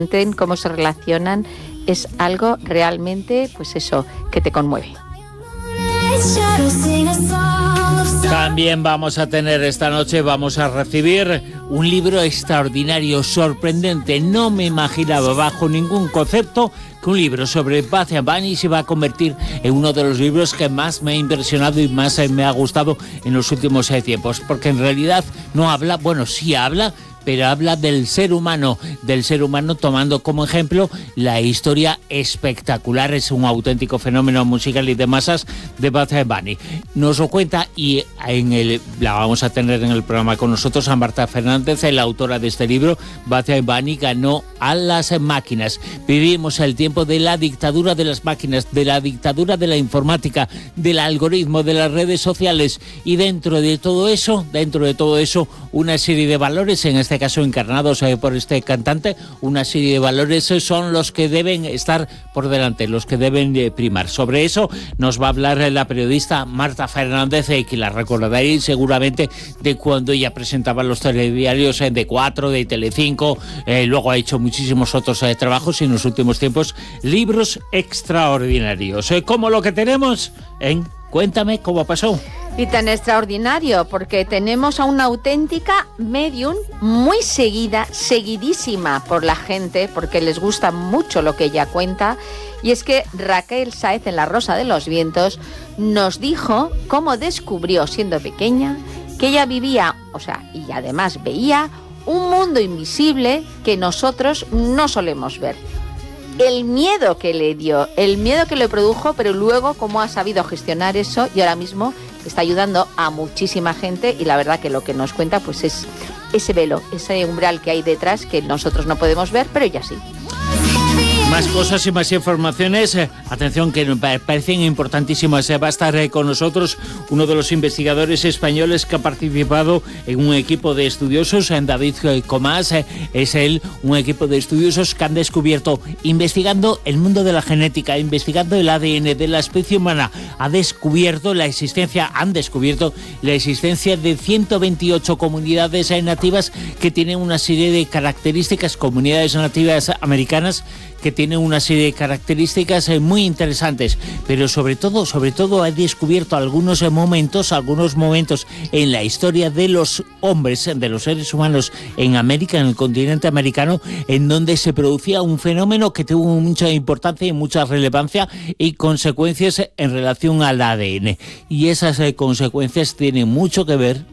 cómo se relacionan, es algo realmente, pues eso, que te conmueve. También vamos a tener esta noche, vamos a recibir un libro extraordinario, sorprendente. No me imaginaba bajo ningún concepto que un libro sobre Bad Bunny se va a convertir en uno de los libros que más me ha impresionado y más me ha gustado en los últimos tiempos, porque en realidad no habla, bueno, sí habla, pero habla del ser humano tomando como ejemplo la historia espectacular, es un auténtico fenómeno musical y de masas de Bad Bunny. Nos lo cuenta y la vamos a tener en el programa con nosotros a Marta Fernández, la autora de este libro. Bad Bunny ganó a las máquinas. Vivimos el tiempo de la dictadura de las máquinas, de la dictadura de la informática, del algoritmo, de las redes sociales, y dentro de todo eso, una serie de valores, en este caso encarnados por este cantante, una serie de valores son los que deben estar por delante, los que deben primar. Sobre eso nos va a hablar la periodista Marta Fernández, que la recordaréis seguramente de cuando ella presentaba los telediarios de 4, de Telecinco, luego ha hecho muchísimos otros trabajos y en los últimos tiempos libros extraordinarios, como lo que tenemos en Cuéntame cómo pasó. Y tan extraordinario, porque tenemos a una auténtica medium muy seguidísima por la gente, porque les gusta mucho lo que ella cuenta. Y es que Raquel Sáez, en La Rosa de los Vientos, nos dijo cómo descubrió, siendo pequeña, que ella vivía, y además veía, un mundo invisible que nosotros no solemos ver. El miedo que le dio, el miedo que le produjo, pero luego cómo ha sabido gestionar eso y ahora mismo está ayudando a muchísima gente, y la verdad que lo que nos cuenta pues es ese velo, ese umbral que hay detrás que nosotros no podemos ver, pero ella sí. Más cosas y más informaciones. Atención, que me parecen importantísimas. Va a estar con nosotros uno de los investigadores españoles que ha participado en un equipo de estudiosos, David Comás. Es él, un equipo de estudiosos que han descubierto, investigando el mundo de la genética, investigando el ADN de la especie humana, han descubierto la existencia de 128 comunidades nativas que tienen una serie de características, comunidades nativas americanas, que tiene una serie de características muy interesantes, pero sobre todo ha descubierto algunos momentos en la historia de los hombres, de los seres humanos en América, en el continente americano, en donde se producía un fenómeno que tuvo mucha importancia y mucha relevancia y consecuencias en relación al ADN. Y esas consecuencias tienen mucho que ver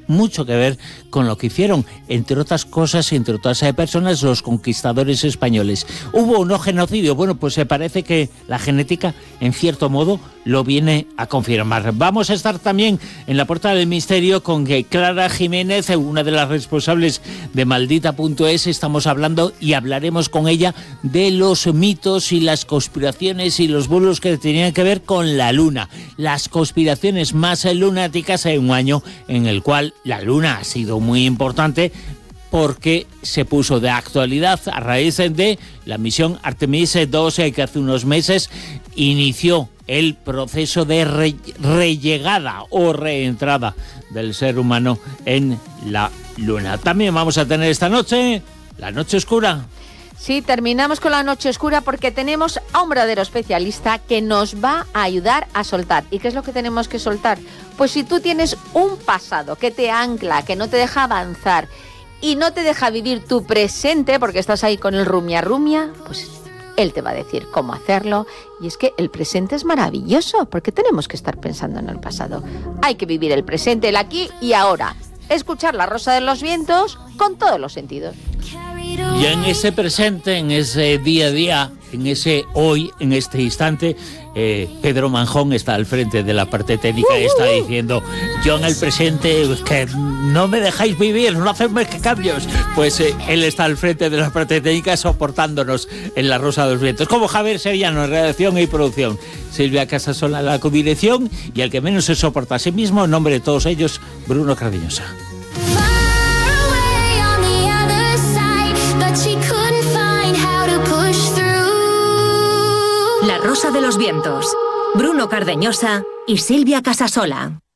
con lo que hicieron, entre otras cosas, entre otras personas, los conquistadores españoles. ¿Hubo no genocidio? Bueno, pues se parece que la genética, en cierto modo, lo viene a confirmar. Vamos a estar también en la Puerta del Misterio con Clara Jiménez, una de las responsables de Maldita.es. Estamos hablando y hablaremos con ella de los mitos y las conspiraciones y los bulos que tenían que ver con la Luna. Las conspiraciones más lunáticas en un año en el cual la Luna ha sido muy importante, porque se puso de actualidad a raíz de la misión Artemis 2, que hace unos meses inició el proceso de rellegada o reentrada del ser humano en la Luna. También vamos a tener esta noche la Noche Oscura. Sí, terminamos con la Noche Oscura porque tenemos a un verdadero especialista que nos va a ayudar a soltar. ¿Y qué es lo que tenemos que soltar? Pues si tú tienes un pasado que te ancla, que no te deja avanzar y no te deja vivir tu presente porque estás ahí con el rumia, pues él te va a decir cómo hacerlo. Y es que el presente es maravilloso, porque tenemos que estar pensando en el pasado. Hay que vivir el presente, el aquí y ahora. Escuchar La Rosa de los Vientos con todos los sentidos. Y en ese presente, en ese día a día, en ese hoy, en este instante, Pedro Manjón está al frente de la parte técnica y está diciendo: yo en el presente, que no me dejáis vivir, no hacedme cambios. Pues él está al frente de la parte técnica soportándonos en La Rosa de los Vientos, como Javier Sevillano en redacción y producción, Silvia Casasola en la codirección, y el que menos se soporta a sí mismo, en nombre de todos ellos, Bruno Cardeñosa. La Rosa de los Vientos, Bruno Cardeñosa y Silvia Casasola.